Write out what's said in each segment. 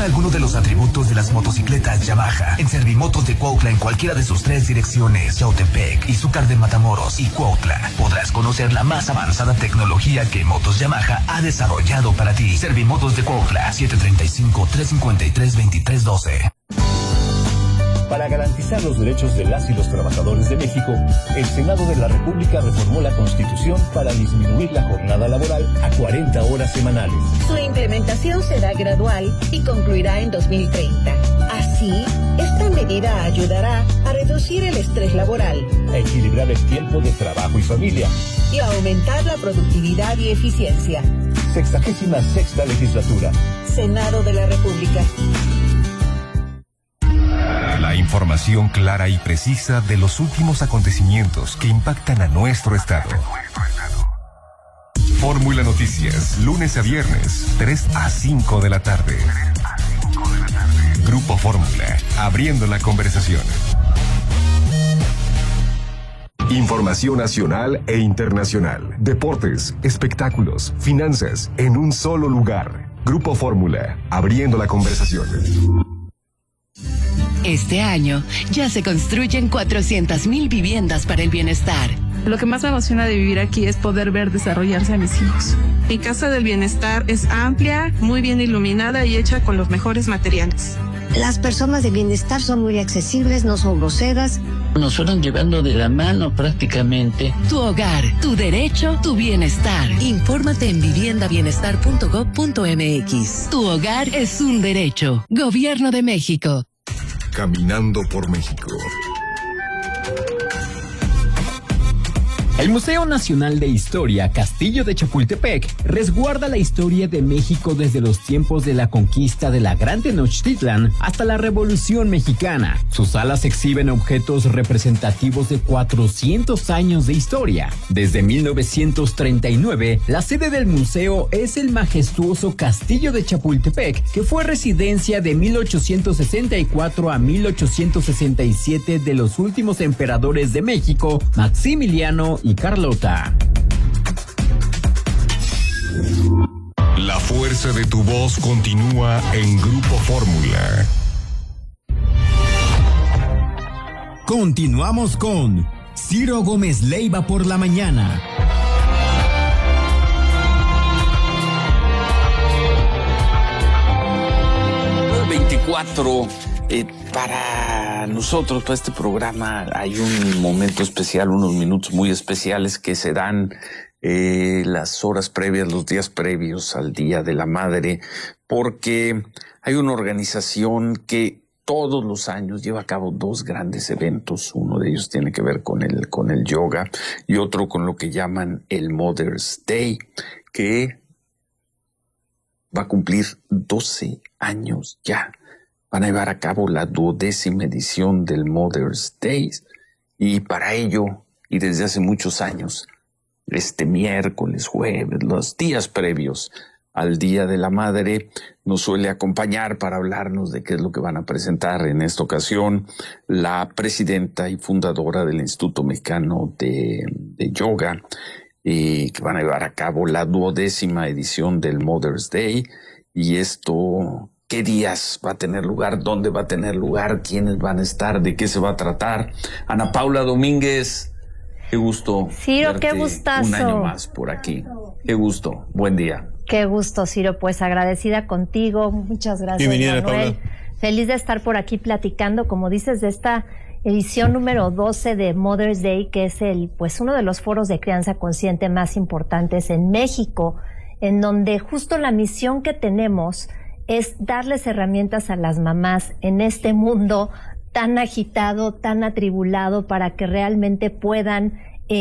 Selecciona alguno de los atributos de las motocicletas Yamaha en Servimotos de Cuautla en cualquiera de sus 3 direcciones, Yautepec, Izúcar de Matamoros y Cuautla. Podrás conocer la más avanzada tecnología que Motos Yamaha ha desarrollado para ti. Servimotos de Cuautla, 735-353-2312. Para garantizar los derechos de las y los trabajadores de México, el Senado de la República reformó la Constitución para disminuir la jornada laboral a 40 horas semanales. Su implementación será gradual y concluirá en 2030. Así, esta medida ayudará a reducir el estrés laboral, a equilibrar el tiempo de trabajo y familia y a aumentar la productividad y eficiencia. 66ª legislatura. Senado de la República. La información clara y precisa de los últimos acontecimientos que impactan a nuestro estado. Fórmula Noticias, lunes a viernes, 3 a 5 de la tarde. Grupo Fórmula, abriendo la conversación. Información nacional e internacional, deportes, espectáculos, finanzas, en un solo lugar. Grupo Fórmula, abriendo la conversación. Este año ya se construyen 400,000 viviendas para el bienestar. Lo que más me emociona de vivir aquí es poder ver desarrollarse a mis hijos. Mi casa del bienestar es amplia, muy bien iluminada y hecha con los mejores materiales. Las personas de bienestar son muy accesibles, no son groseras. Nos fueron llevando de la mano prácticamente. Tu hogar, tu derecho, tu bienestar. Infórmate en viviendabienestar.gov.mx. Tu hogar es un derecho. Gobierno de México. Caminando por México. El Museo Nacional de Historia Castillo de Chapultepec resguarda la historia de México desde los tiempos de la conquista de la Gran Tenochtitlan hasta la Revolución Mexicana. Sus salas exhiben objetos representativos de 400 años de historia. Desde 1939, la sede del museo es el majestuoso Castillo de Chapultepec, que fue residencia de 1864 a 1867 de los últimos emperadores de México, Maximiliano y Carlota. La fuerza de tu voz continúa en Grupo Fórmula. Continuamos con Ciro Gómez Leiva por la mañana. 24. Para nosotros, para este programa, hay un momento especial, unos minutos muy especiales que se dan las horas previas, los días previos al Día de la Madre, porque hay una organización que todos los años lleva a cabo 2 grandes eventos. Uno de ellos tiene que ver con el yoga y otro con lo que llaman el Mother's Day, que va a cumplir 12 años ya. Van a llevar a cabo la 12ª edición del Mother's Day, y para ello, y desde hace muchos años, este miércoles, jueves, los días previos al Día de la Madre, nos suele acompañar para hablarnos de qué es lo que van a presentar en esta ocasión la presidenta y fundadora del Instituto Mexicano de Yoga, que van a llevar a cabo la 12ª edición del Mother's Day. Y esto, ¿qué días va a tener lugar? ¿Dónde va a tener lugar? ¿Quiénes van a estar? ¿De qué se va a tratar? Ana Paula Domínguez, qué gusto. Ciro, qué gustazo. Un año más por aquí. Qué gusto. Buen día. Qué gusto, Ciro. Pues agradecida contigo. Muchas gracias, bienvenida, Manuel. Paula. Feliz de estar por aquí platicando, como dices, de esta edición número 12 de Mother's Day, que es uno de los foros de crianza consciente más importantes en México, en donde justo la misión que tenemos es darles herramientas a las mamás en este mundo tan agitado, tan atribulado, para que realmente puedan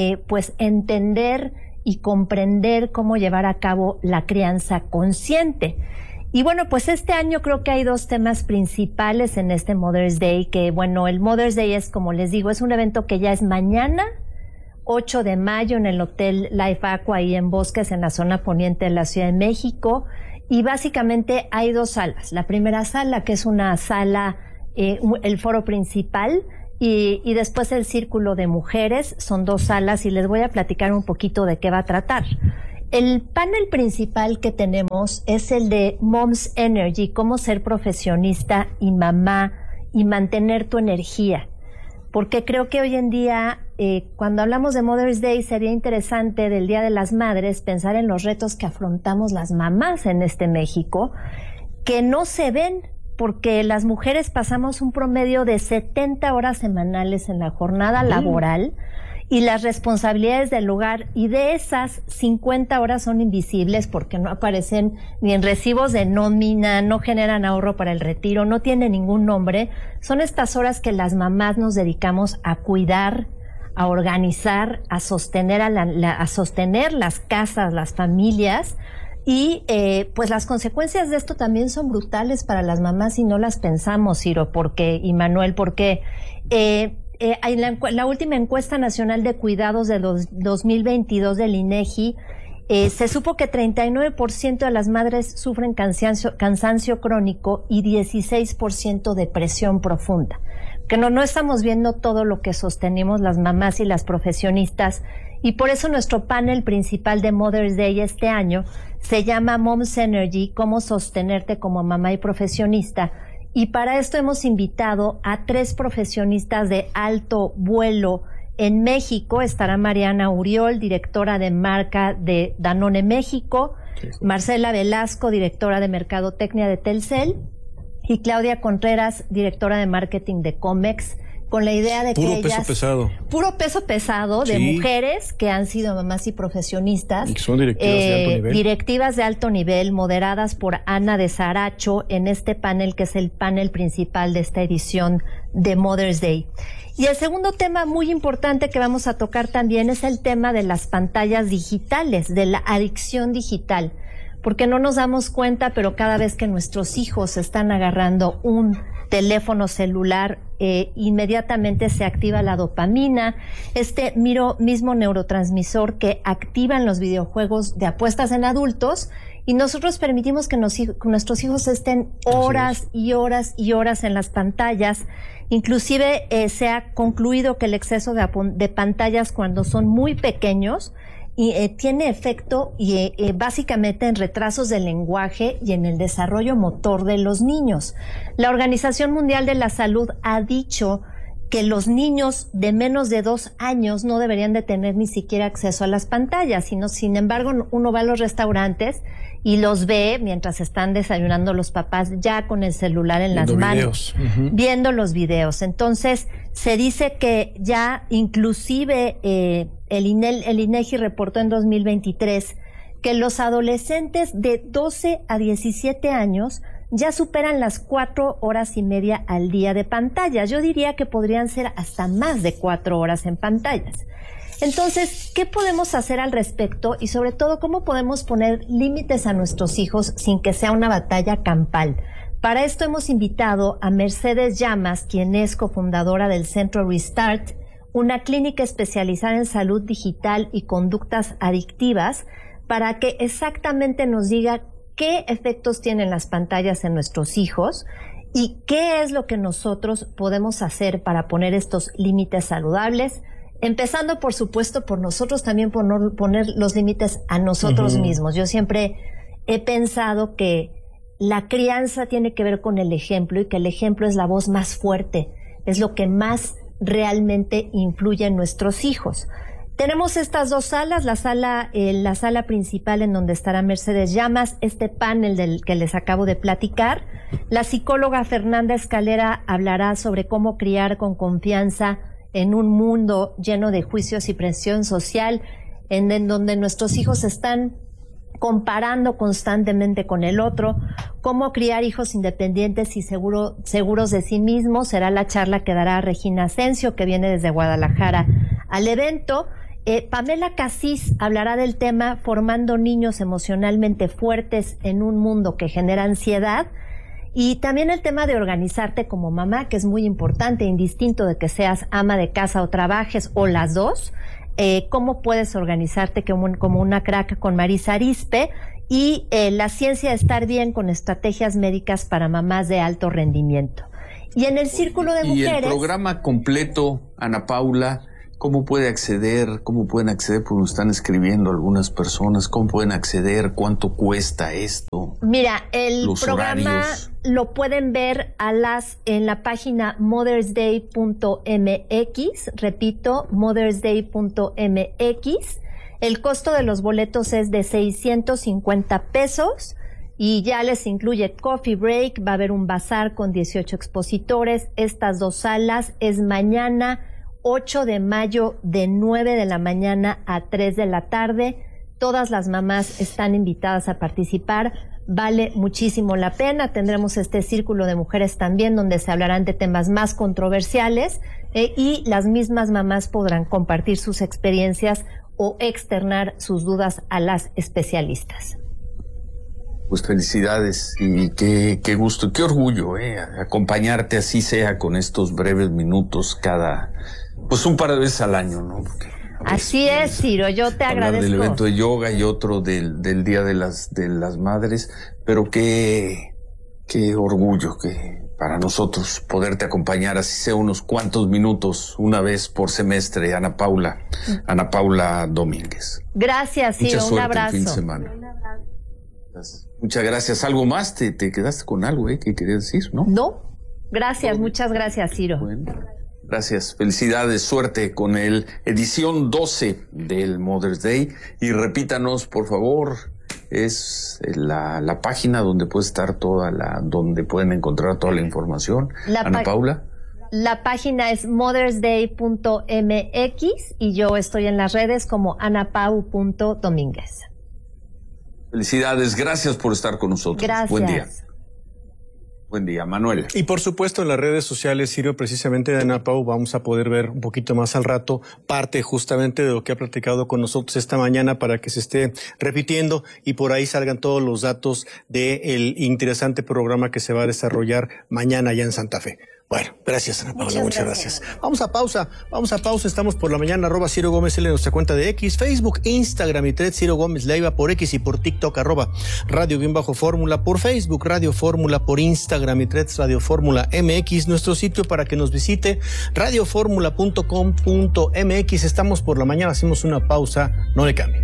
entender y comprender cómo llevar a cabo la crianza consciente. Y bueno, pues este año creo que hay 2 temas principales en este Mother's Day, que bueno, el Mother's Day es, como les digo, es un evento que ya es mañana, 8 de mayo, en el Hotel Life Aqua, ahí en Bosques, en la zona poniente de la Ciudad de México. Y básicamente hay 2 salas. La primera sala, que es una sala, el foro principal, y después el círculo de mujeres. Son 2 salas y les voy a platicar un poquito de qué va a tratar. El panel principal que tenemos es el de Mom's Energy, cómo ser profesionista y mamá y mantener tu energía. Porque creo que hoy en día, cuando hablamos de Mother's Day, sería interesante del Día de las Madres pensar en los retos que afrontamos las mamás en México, que no se ven, porque las mujeres pasamos un promedio de 70 horas semanales en la jornada laboral y las responsabilidades del hogar, y de esas 50 horas son invisibles porque no aparecen ni en recibos de nómina, no generan ahorro para el retiro, no tienen ningún nombre. Son estas horas que las mamás nos dedicamos a cuidar, a organizar, a sostener a sostener las casas, las familias. Y pues las consecuencias de esto también son brutales para las mamás y no las pensamos, Ciro, y Manuel, porque la última encuesta nacional de cuidados de 2022 del INEGI, se supo que 39% de las madres sufren cansancio crónico y 16% depresión profunda. Que no estamos viendo todo lo que sostenemos las mamás y las profesionistas, y por eso nuestro panel principal de Mother's Day este año se llama Mom's Energy, cómo sostenerte como mamá y profesionista. Y para esto hemos invitado a 3 profesionistas de alto vuelo en México. Estará Mariana Uriol, directora de marca de Danone México, Marcela Velasco, directora de Mercadotecnia de Telcel, y Claudia Contreras, directora de marketing de Comex, con la idea de que ellas... Puro peso pesado de mujeres que han sido mamás y profesionistas. Y que son directivas de alto nivel. Directivas de alto nivel, moderadas por Ana de Saracho en este panel, que es el panel principal de esta edición de Mother's Day. Y el segundo tema muy importante que vamos a tocar también es el tema de las pantallas digitales, de la adicción digital. Porque no nos damos cuenta, pero cada vez que nuestros hijos están agarrando un teléfono celular, inmediatamente se activa la dopamina, mismo neurotransmisor que activan los videojuegos de apuestas en adultos, y nosotros permitimos que nuestros hijos estén horas y horas y horas en las pantallas. Inclusive se ha concluido que el exceso de pantallas cuando son muy pequeños tiene efecto básicamente en retrasos del lenguaje y en el desarrollo motor de los niños. La Organización Mundial de la Salud ha dicho que los niños de menos de 2 años no deberían de tener ni siquiera acceso a las pantallas, sin embargo, uno va a los restaurantes y los ve mientras están desayunando los papás ya con el celular en las manos, viendo los videos. Entonces, se dice que ya inclusive el INEGI reportó en 2023 que los adolescentes de 12 a 17 años ya superan las 4 horas y media al día de pantallas. Yo diría que podrían ser hasta más de 4 horas en pantallas. Entonces, ¿qué podemos hacer al respecto? Y sobre todo, ¿cómo podemos poner límites a nuestros hijos sin que sea una batalla campal? Para esto hemos invitado a Mercedes Llamas, quien es cofundadora del Centro Restart, una clínica especializada en salud digital y conductas adictivas, para que exactamente nos diga qué efectos tienen las pantallas en nuestros hijos y qué es lo que nosotros podemos hacer para poner estos límites saludables, empezando, por supuesto, por nosotros también poner los límites a nosotros mismos. Yo siempre he pensado que la crianza tiene que ver con el ejemplo, y que el ejemplo es la voz más fuerte, es lo que más realmente influye en nuestros hijos. Tenemos estas 2 salas, la sala principal en donde estará Mercedes Llamas, este panel del que les acabo de platicar. La psicóloga Fernanda Escalera hablará sobre cómo criar con confianza en un mundo lleno de juicios y presión social, en donde nuestros hijos están comparando constantemente con el otro. Cómo criar hijos independientes y seguros de sí mismos será la charla que dará Regina Asensio, que viene desde Guadalajara al evento. Pamela Casís hablará del tema formando niños emocionalmente fuertes en un mundo que genera ansiedad, y también el tema de organizarte como mamá, que es muy importante, indistinto de que seas ama de casa o trabajes o las dos. Cómo puedes organizarte como una crack con Marisa Arispe, y la ciencia de estar bien con estrategias médicas para mamás de alto rendimiento. Y en el Círculo de Mujeres... Y el programa completo, Ana Paula, ¿Cómo pueden acceder? Pues nos están escribiendo algunas personas. ¿Cómo pueden acceder? ¿Cuánto cuesta esto? Mira, el programa horarios. Lo pueden ver en la página mothersday.mx. Repito, mothersday.mx. El costo de los boletos es de 650 pesos y ya les incluye coffee break. Va a haber un bazar con 18 expositores. Estas 2 salas es mañana 8 de mayo de 9 de la mañana a 3 de la tarde. Todas las mamás están invitadas a participar. Vale muchísimo la pena. Tendremos este círculo de mujeres también donde se hablarán de temas más controversiales y las mismas mamás podrán compartir sus experiencias o externar sus dudas a las especialistas. Pues felicidades y qué gusto, qué orgullo, acompañarte así sea con estos breves minutos pues un par de veces al año, ¿no? Porque así es, Ciro, yo te agradezco. Del evento de yoga y otro del Día de las Madres, pero qué orgullo que para nosotros poderte acompañar así sea unos cuantos minutos, una vez por semestre, Ana Paula Domínguez. Gracias, Ciro, mucha suerte, un abrazo. En fin de semana. Muchas gracias. ¿Algo más? ¿Te quedaste con algo que querías decir, no? No, gracias, muchas gracias, Ciro. Bueno, gracias, felicidades, suerte con el edición 12 del Mother's Day. Y repítanos, por favor, es la página donde puede estar donde pueden encontrar toda la información. Ana Paula. La página es mothersday.mx y yo estoy en las redes como anapau.domínguez. Felicidades, gracias por estar con nosotros. Gracias. Buen día. Buen día, Manuel. Y por supuesto en las redes sociales, Ciro, precisamente de Ana Pau, vamos a poder ver un poquito más al rato parte justamente de lo que ha platicado con nosotros esta mañana para que se esté repitiendo y por ahí salgan todos los datos del interesante programa que se va a desarrollar mañana allá en Santa Fe. Bueno, gracias Ana Paula, muchas gracias. Vamos a pausa, estamos por la mañana, @CiroGómezL en nuestra cuenta de X, Facebook, Instagram y Threads, Ciro Gómez Leiva por X y por TikTok, @Radio_Fórmula por Facebook, Radio Fórmula por Instagram y Threads, Radio Fórmula MX, nuestro sitio para que nos visite, radioformula.com.mx. Estamos por la mañana, hacemos una pausa, no le cambien.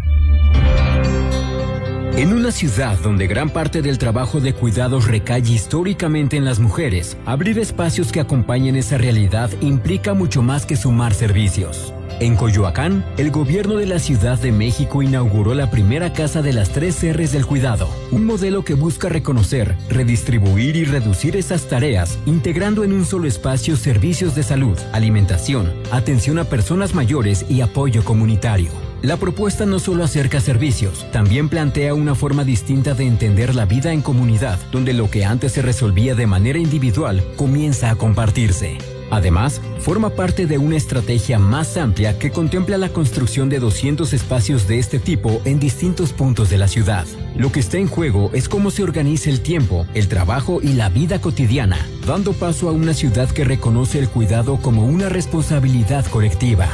En una ciudad donde gran parte del trabajo de cuidados recae históricamente en las mujeres, abrir espacios que acompañen esa realidad implica mucho más que sumar servicios. En Coyoacán, el gobierno de la Ciudad de México inauguró la primera casa de las 3 R's del cuidado, un modelo que busca reconocer, redistribuir y reducir esas tareas, integrando en un solo espacio servicios de salud, alimentación, atención a personas mayores y apoyo comunitario. La propuesta no solo acerca servicios, también plantea una forma distinta de entender la vida en comunidad, donde lo que antes se resolvía de manera individual comienza a compartirse. Además, forma parte de una estrategia más amplia que contempla la construcción de 200 espacios de este tipo en distintos puntos de la ciudad. Lo que está en juego es cómo se organiza el tiempo, el trabajo y la vida cotidiana, dando paso a una ciudad que reconoce el cuidado como una responsabilidad colectiva.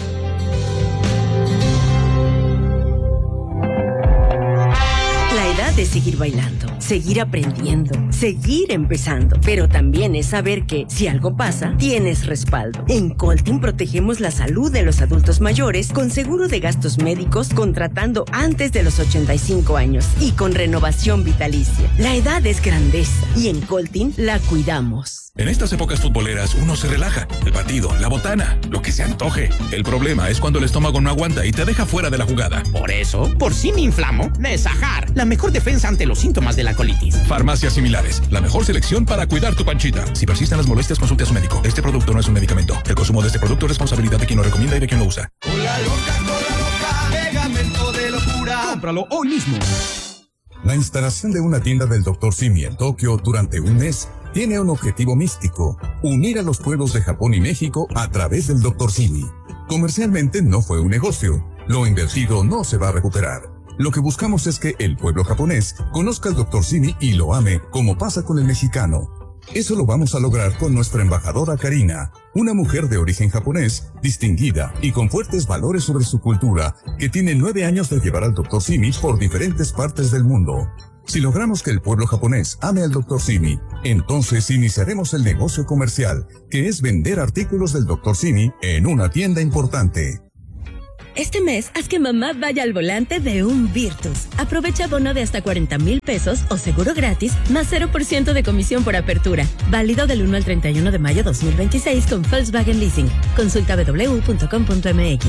De seguir bailando, seguir aprendiendo, seguir empezando, pero también es saber que si algo pasa, tienes respaldo. En Coltin protegemos la salud de los adultos mayores con seguro de gastos médicos contratando antes de los 85 años y con renovación vitalicia. La edad es grandeza y en Coltin la cuidamos. En estas épocas futboleras uno se relaja. El partido, la botana, lo que se antoje. El problema es cuando el estómago no aguanta y te deja fuera de la jugada. Por eso, por si me inflamo, Nesajar, la mejor defensa ante los síntomas de la colitis. Farmacias Similares, la mejor selección para cuidar tu panchita. Si persisten las molestias, consulte a su médico. Este producto no es un medicamento. El consumo de este producto es responsabilidad de quien lo recomienda y de quien lo usa. Cola loca, pegamento de locura. Cómpralo hoy mismo. La instalación de una tienda del Dr. Simi en Tokio durante un mes tiene un objetivo místico: unir a los pueblos de Japón y México a través del Dr. Simi. Comercialmente no fue un negocio. Lo invertido no se va a recuperar. Lo que buscamos es que el pueblo japonés conozca al Dr. Simi y lo ame, como pasa con el mexicano. Eso lo vamos a lograr con nuestra embajadora Karina, una mujer de origen japonés, distinguida y con fuertes valores sobre su cultura, que tiene 9 años de llevar al Dr. Simi por diferentes partes del mundo. Si logramos que el pueblo japonés ame al Dr. Simi, entonces iniciaremos el negocio comercial, que es vender artículos del Dr. Simi en una tienda importante. Este mes, haz que mamá vaya al volante de un Virtus. Aprovecha bono de hasta 40,000 pesos o seguro gratis, más 0% de comisión por apertura. Válido del 1 al 31 de mayo 2026 con Volkswagen Leasing. Consulta www.com.mx.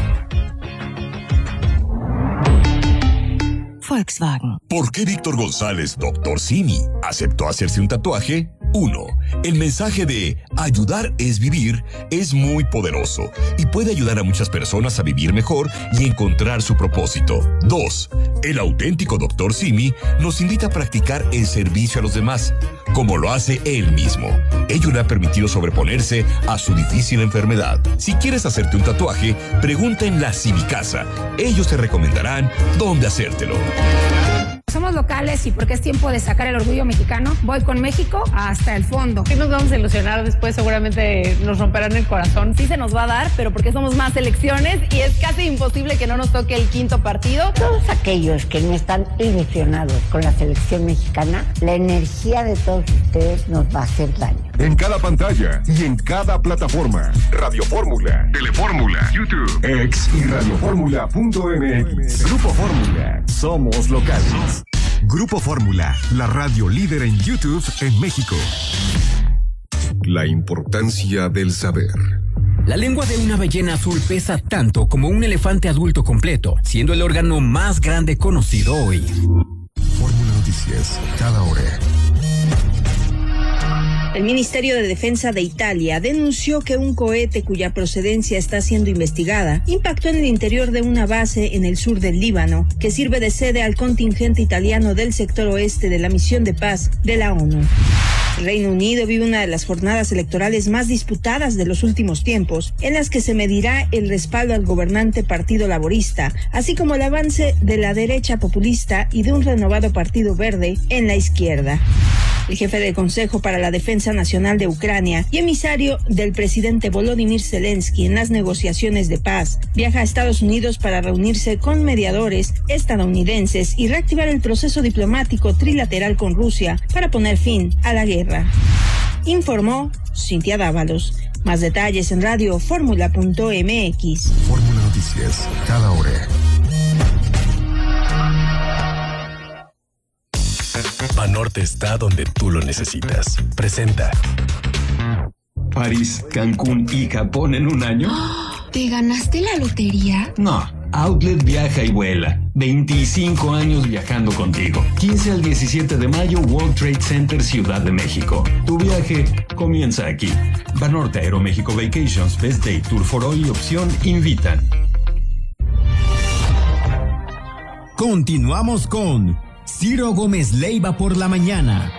Volkswagen. ¿Por qué Víctor González, Dr. Simi, aceptó hacerse un tatuaje? 1. El mensaje de ayudar es vivir es muy poderoso y puede ayudar a muchas personas a vivir mejor y encontrar su propósito. 2. El auténtico Dr. Simi nos invita a practicar el servicio a los demás, como lo hace él mismo. Ello le ha permitido sobreponerse a su difícil enfermedad. Si quieres hacerte un tatuaje, pregunta en la Simicasa. Ellos te recomendarán dónde hacértelo. Somos locales y porque es tiempo de sacar el orgullo mexicano, voy con México hasta el fondo. Sí nos vamos a ilusionar después, seguramente nos romperán el corazón. Sí se nos va a dar, pero porque somos más selecciones y es casi imposible que no nos toque el quinto partido. Todos aquellos que no están ilusionados con la selección mexicana, la energía de todos ustedes nos va a hacer daño. En cada pantalla y en cada plataforma. Radio Fórmula, Telefórmula, YouTube, X y radioformula.mx. Grupo Fórmula. Somos locales. Grupo Fórmula, la radio líder en YouTube en México. La importancia del saber. La lengua de una ballena azul pesa tanto como un elefante adulto completo, siendo el órgano más grande conocido hoy. Fórmula Noticias, cada hora. El Ministerio de Defensa de Italia denunció que un cohete cuya procedencia está siendo investigada impactó en el interior de una base en el sur del Líbano, que sirve de sede al contingente italiano del sector oeste de la misión de paz de la ONU. El Reino Unido vive una de las jornadas electorales más disputadas de los últimos tiempos, en las que se medirá el respaldo al gobernante Partido Laborista, así como el avance de la derecha populista y de un renovado Partido Verde en la izquierda. El jefe del Consejo para la Defensa Nacional de Ucrania y emisario del presidente Volodymyr Zelensky en las negociaciones de paz, viaja a Estados Unidos para reunirse con mediadores estadounidenses y reactivar el proceso diplomático trilateral con Rusia para poner fin a la guerra. Informó Cintia Dávalos. Más detalles en radioformula.mx. Fórmula Noticias, cada hora. Banorte está donde tú lo necesitas. Presenta París, Cancún y Japón en un año. ¿Te ganaste la lotería? No, Outlet viaja y vuela. 25 años viajando contigo. 15 al 17 de mayo, World Trade Center, Ciudad de México. Tu viaje comienza aquí. Banorte Aeroméxico Vacations, Best Day, Tour for All y Opción invitan. Continuamos con Ciro Gómez Leiva por la mañana.